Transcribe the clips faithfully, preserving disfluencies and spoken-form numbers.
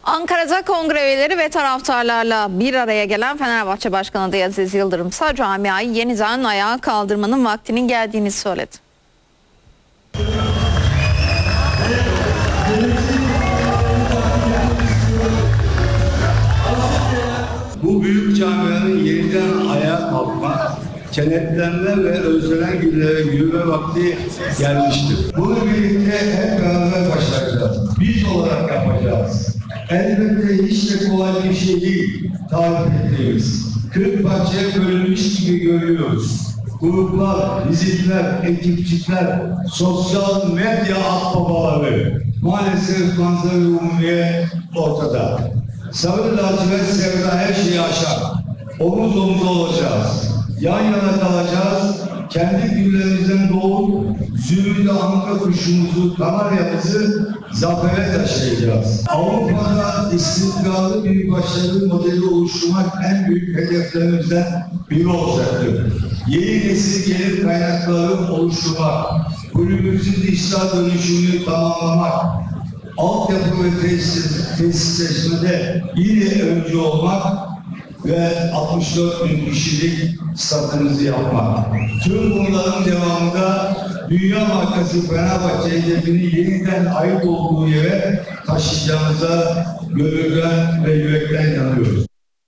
Ankara'da kongre üyeleri ve taraftarlarla bir araya gelen Fenerbahçe Başkanı adayı Aziz Yıldırım ise camiayı yeniden ayağa kaldırmanın vaktinin geldiğini söyledi. Bu büyük camianın yeniden ayağa kalkma, kenetlenme ve özlenen günlere yürüme vakti gelmiştir. Bunu birlikte hep beraber başlayacağız. Biz olarak yapacağız. Elbette hiç de kolay bir şey değil tarif ettiğimiz. kırk parçaya bölünmüş gibi görüyoruz. Gruplar, vizitler, ekipçikler, sosyal medya akbabaları. Maalesef manzara umumiye ortada. Sarı lacivert sevda her şeyi aşar. Omuz omuza olacağız. Yan yana kalacağız. Kendi güllerimizden doğup zümrüt anka kuşumuzu, kanaryamızı zafere taşıyacağız. Avrupa'da istikrarlı bir başarı modeli oluşturmak en büyük hedeflerimizden biri olacaktır. Yeni nesil gelir kaynakları oluşturmak, kulübümüzün dijital dönüşümünü tamamlamak, altyapı ve tesis, tesisleşmede yine öncü olmak ve altmış dört bin kişilik statımızı yapmak. Tüm bunların devamında dünya markası Fenerbahçe hedefini yeniden ait olduğu yere taşıyacağımıza gönülden ve yürekten inanıyoruz.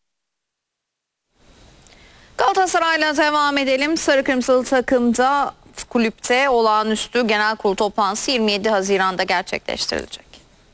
Galatasaray'la devam edelim. Sarı Kırmızılı takımda kulüpte olağanüstü genel kurul toplantısı yirmi yedi Haziran'da gerçekleştirilecek.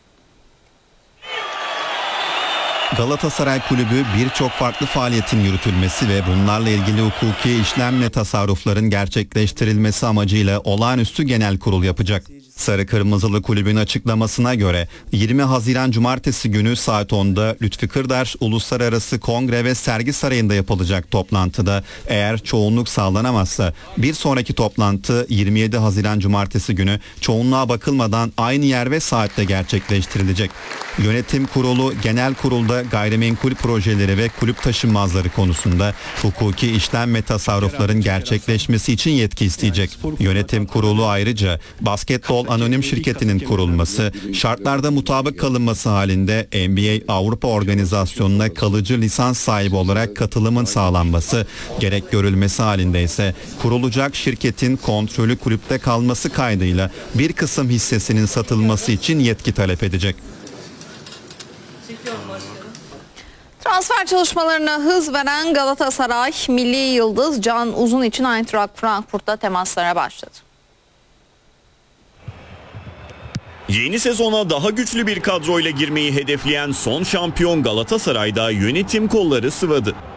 Galatasaray Kulübü birçok farklı faaliyetin yürütülmesi ve bunlarla ilgili hukuki işlemle tasarrufların gerçekleştirilmesi amacıyla olağanüstü genel kurul yapacak. Sarı Kırmızılı Kulübün açıklamasına göre yirmi Haziran Cumartesi günü saat onda Lütfi Kırdar Uluslararası Kongre ve Sergi Sarayı'nda yapılacak toplantıda eğer çoğunluk sağlanamazsa bir sonraki toplantı yirmi yedi Haziran Cumartesi günü çoğunluğa bakılmadan aynı yer ve saatte gerçekleştirilecek. Yönetim Kurulu genel kurulda gayrimenkul projeleri ve kulüp taşınmazları konusunda hukuki işlem ve tasarrufların gerçekleşmesi için yetki isteyecek. Yönetim Kurulu ayrıca basketbol anonim şirketinin kurulması, şartlarda mutabık kalınması halinde N B A Avrupa Organizasyonu'na kalıcı lisans sahibi olarak katılımın sağlanması, gerek görülmesi halinde ise kurulacak şirketin kontrolü kulüpte kalması kaydıyla bir kısım hissesinin satılması için yetki talep edecek. Transfer çalışmalarına hız veren Galatasaray milli yıldız Can Uzun için Eintracht Frankfurt'ta temaslara başladı. Yeni sezona daha güçlü bir kadroyla girmeyi hedefleyen son şampiyon Galatasaray'da yönetim kolları sıvadı.